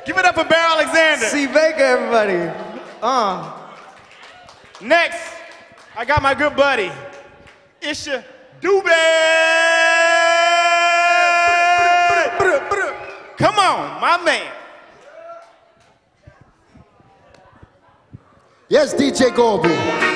Give it up for Bear Alexander. C. Baker, everybody. Next, I got my good buddy, Isha Dube. Come on, my man. Yes, DJ Gorby.